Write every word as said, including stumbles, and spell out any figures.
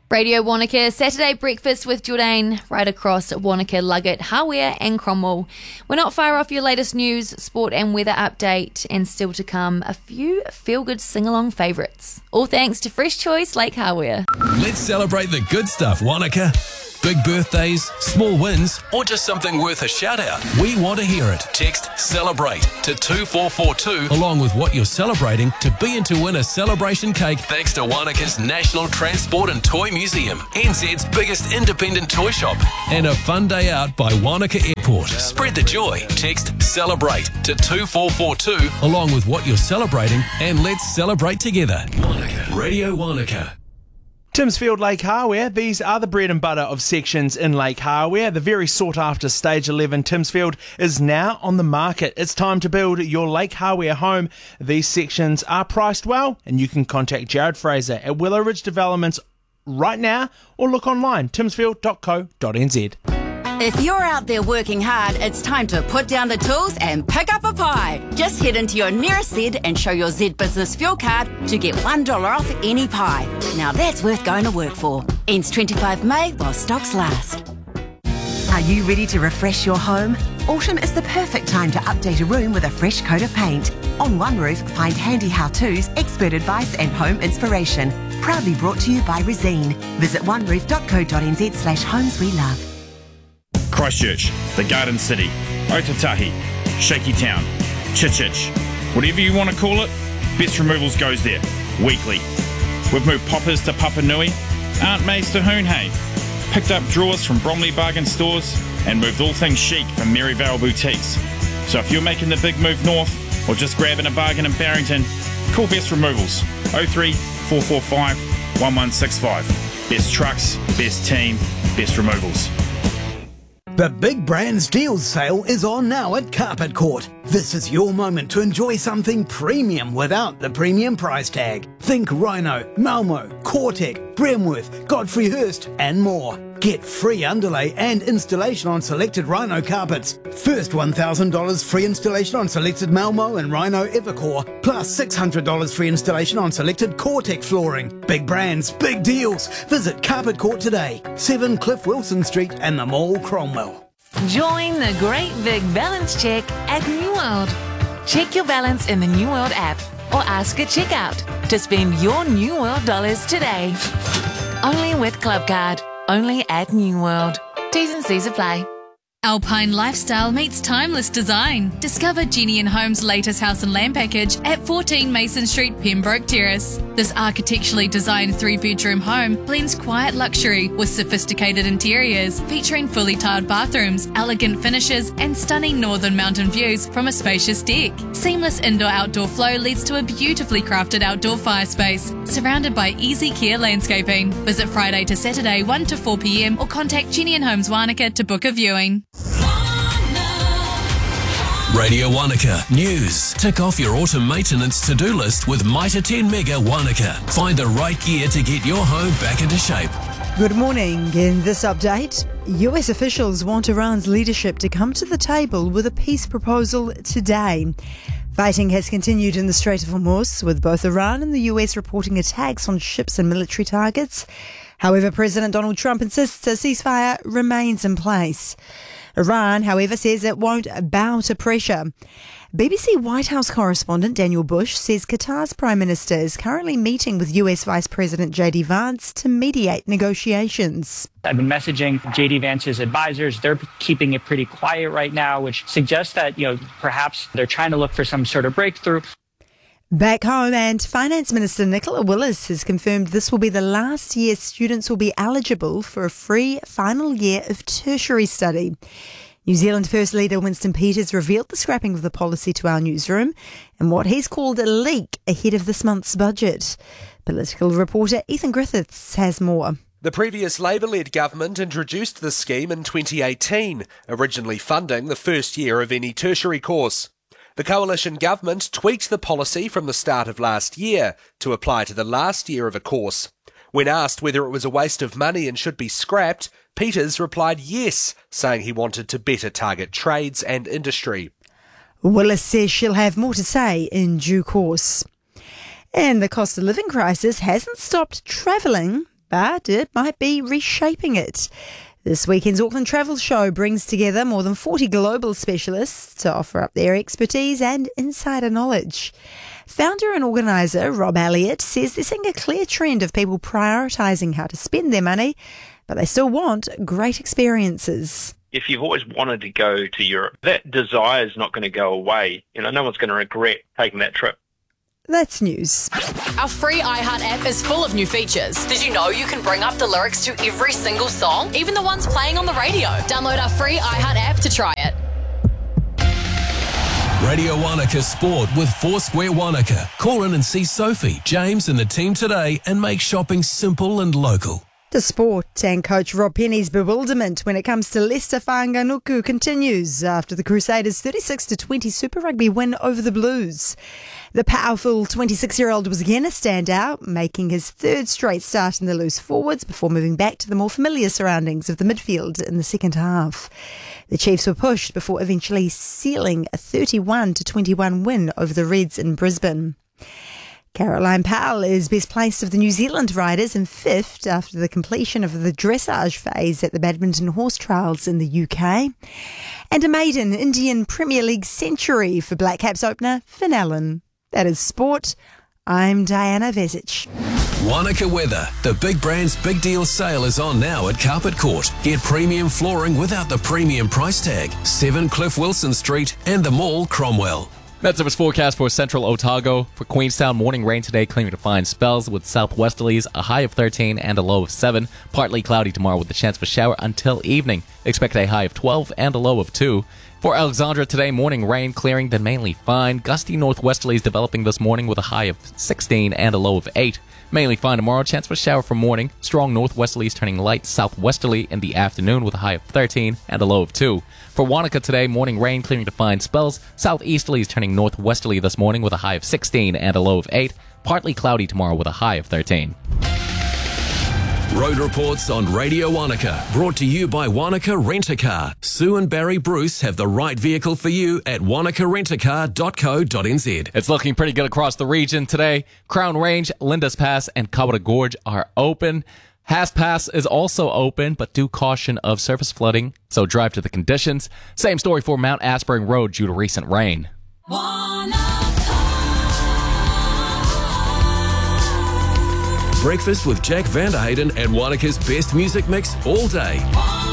Radio Wanaka, Saturday breakfast with Jordan, right across Wanaka, Luggett, Hawea and Cromwell. We're not far off your latest news, sport and weather update, and still to come, a few feel-good sing-along favourites. All thanks to Fresh Choice Lake Hawea. Let's celebrate the good stuff, Wanaka. Big birthdays, small wins, or just something worth a shout out. We want to hear it. Text CELEBRATE to two four four two along with what you're celebrating to be in to win a celebration cake thanks to Wanaka's National Transport and Toy Museum, N Z's biggest independent toy shop, and a fun day out by Wanaka Airport. Spread the joy. Text CELEBRATE to two four four two along with what you're celebrating, and let's celebrate together. Wanaka. Radio Wanaka. Timsfield Lake Hawea, these are the bread and butter of sections in Lake Hawea. The very sought after Stage eleven Timsfield is now on the market. It's time to build your Lake Hawea home. These sections are priced well, and you can contact Jared Fraser at Willow Ridge Developments right now or look online, timsfield dot co dot n z. If you're out there working hard, it's time to put down the tools and pick up a pie. Just head into your nearest Z and show your Z Business Fuel Card to get one dollar off any pie. Now that's worth going to work for. Ends twenty-fifth of May while stocks last. Are you ready to refresh your home? Autumn is the perfect time to update a room with a fresh coat of paint. On One Roof, find handy how-tos, expert advice and home inspiration. Proudly brought to you by Resine. Visit one roof dot co dot n z slash homes we love. Christchurch, the Garden City, Otatahi, Shaky Town, Chichich, whatever you want to call it, Best Removals goes there, weekly. We've moved poppers to Papanui, Aunt May's to Hoonhay, picked up drawers from Bromley Bargain Stores, and moved all things chic from Maryvale Boutiques. So if you're making the big move north, or just grabbing a bargain in Barrington, call Best Removals, oh three four four five one one six five. Best trucks, best team, best removals. The Big Brands Deals sale is on now at Carpet Court. This is your moment to enjoy something premium without the premium price tag. Think Rhino, Malmo, Cortec, Bremworth, Godfrey Hirst and more. Get free underlay and installation on selected Rhino carpets. First one thousand dollars free installation on selected Malmo and Rhino Evercore, plus six hundred dollars free installation on selected Cortec flooring. Big brands, big deals. Visit Carpet Court today, seven Cliff Wilson Street and the Mall, Cromwell. Join the great big balance check at New World. Check your balance in the New World app or ask at checkout to spend your New World dollars today. Only with Clubcard. Only at New World. T's and C's apply. Alpine lifestyle meets timeless design. Discover Jenny and Home's latest house and land package at fourteen Mason Street, Pembroke Terrace. This architecturally designed three-bedroom home blends quiet luxury with sophisticated interiors, featuring fully tiled bathrooms, elegant finishes, and stunning northern mountain views from a spacious deck. Seamless indoor-outdoor flow leads to a beautifully crafted outdoor fire space, surrounded by easy care landscaping. Visit Friday to Saturday, one to four p m, or contact Jenny and Home's Wanaka to book a viewing. Radio Wanaka News. Tick off your autumn maintenance to-do list with Mitre ten Mega Wanaka. Find the right gear to get your home back into shape. Good morning. In this update, U S officials want Iran's leadership to come to the table with a peace proposal today. Fighting has continued in the Strait of Hormuz, with both Iran and the U S reporting attacks on ships and military targets. However, President Donald Trump insists a ceasefire remains in place. Iran, however, says it won't bow to pressure. B B C White House correspondent Daniel Bush says Qatar's Prime Minister is currently meeting with U S Vice President J D Vance to mediate negotiations. I've been messaging J D Vance's advisors. They're keeping it pretty quiet right now, which suggests that, you know, perhaps they're trying to look for some sort of breakthrough. Back home, and Finance Minister Nicola Willis has confirmed this will be the last year students will be eligible for a free final year of tertiary study. New Zealand First Leader Winston Peters revealed the scrapping of the policy to our newsroom and what he's called a leak ahead of this month's budget. Political reporter Ethan Griffiths has more. The previous Labour-led government introduced the scheme in twenty eighteen, originally funding the first year of any tertiary course. The coalition government tweaked the policy from the start of last year to apply to the last year of a course. When asked whether it was a waste of money and should be scrapped, Peters replied yes, saying he wanted to better target trades and industry. Willis says she'll have more to say in due course. And the cost of living crisis hasn't stopped travelling, but it might be reshaping it. This weekend's Auckland Travel Show brings together more than forty global specialists to offer up their expertise and insider knowledge. Founder and organiser Rob Elliott says they're seeing a clear trend of people prioritising how to spend their money, but they still want great experiences. If you've always wanted to go to Europe, that desire is not going to go away. You know, no one's going to regret taking that trip. That's news. Our free iHeart app is full of new features. Did you know you can bring up the lyrics to every single song, even the ones playing on the radio? Download our free iHeart app to try it. Radio Wanaka Sport with Foursquare Wanaka. Call in and see Sophie, James and the team today and make shopping simple and local. To sport, and coach Rob Penny's bewilderment when it comes to Leicester Whanganuku continues after the Crusaders' thirty-six to twenty Super Rugby win over the Blues. The powerful twenty-six-year-old was again a standout, making his third straight start in the loose forwards before moving back to the more familiar surroundings of the midfield in the second half. The Chiefs were pushed before eventually sealing a thirty-one to twenty-one win over the Reds in Brisbane. Caroline Powell is best placed of the New Zealand riders in fifth after the completion of the dressage phase at the Badminton Horse Trials in the U K. And a maiden Indian Premier League century for Black Caps opener Finn Allen. That is sport. I'm Diana Vezic. Wanaka weather. The Big Brands Big Deal Sale is on now at Carpet Court. Get premium flooring without the premium price tag. seven Cliff Wilson Street and the Mall, Cromwell. Metzo's forecast for central Otago. For Queenstown, morning rain today, clearing to fine spells with southwesterlies, a high of thirteen and a low of seven. Partly cloudy tomorrow with a chance for shower until evening. Expect a high of twelve and a low of two. For Alexandra today, morning rain clearing, then mainly fine. Gusty northwesterlies developing this morning with a high of sixteen and a low of eight. Mainly fine tomorrow, chance for shower for morning. Strong northwesterlies turning light southwesterly in the afternoon with a high of thirteen and a low of two. For Wanaka today, morning rain clearing to fine spells. Southeasterlies turning northwesterly this morning with a high of sixteen and a low of eight. Partly cloudy tomorrow with a high of thirteen. Road reports on Radio Wanaka, brought to you by Wanaka Rent-A-Car. Sue and Barry Bruce have the right vehicle for you at wanaka rent a car dot co dot n z. It's looking pretty good across the region today. Crown Range, Linda's Pass, and Kawada Gorge are open. Haas Pass is also open, but do caution of surface flooding, so drive to the conditions. Same story for Mount Aspering Road due to recent rain. Breakfast with Jack Vanderhayden and Wanaka's best music mix all day.